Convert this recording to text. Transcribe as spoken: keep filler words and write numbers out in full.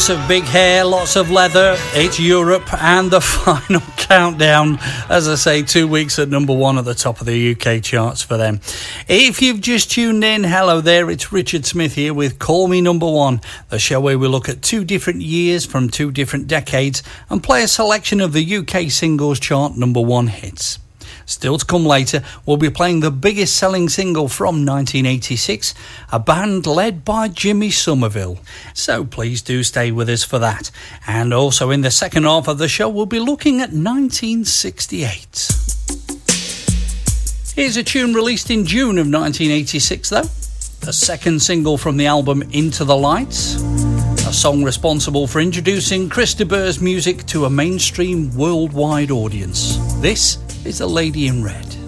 Lots of big hair, lots of leather. It's Europe and the final countdown. As I say, two weeks at number one at the top of the U K charts for them. If you've just tuned in, hello there. It's Richard Smith here with Call Me Number One, the show where we look at two different years from two different decades and play a selection of the U K singles chart number one hits. Still to come later, we'll be playing the biggest selling single from nineteen eighty-six, a band led by Jimmy Somerville. So please do stay with us for that. And also in the second half of the show, we'll be looking at nineteen sixty-eight. Here's a tune released in June of nineteen eighty-six though, the second single from the album Into the Lights, a song responsible for introducing Chris de Burgh's music to a mainstream worldwide audience. This is A Lady in Red.